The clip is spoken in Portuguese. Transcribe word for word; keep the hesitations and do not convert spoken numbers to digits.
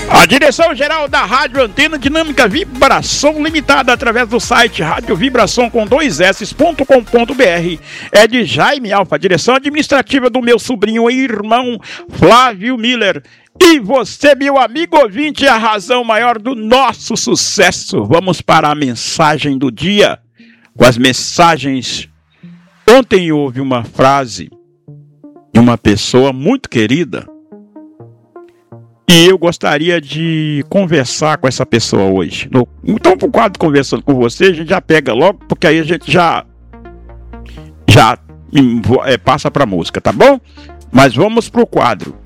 A direção geral da Rádio Antena Dinâmica Vibração Limitada, através do site rádio vibração com dois s ponto com ponto b r, é de Jaime Alfa. A direção administrativa do meu sobrinho e irmão Flávio Miller. E você, meu amigo ouvinte, é a razão maior do nosso sucesso. Vamos para a mensagem do dia. Com as mensagens, ontem houve uma frase de uma pessoa muito querida e eu gostaria de conversar com essa pessoa hoje. No, então, pro quadro Conversando com Você, a gente já pega logo, porque aí a gente já, já é, passa para a música, tá bom? Mas vamos pro quadro.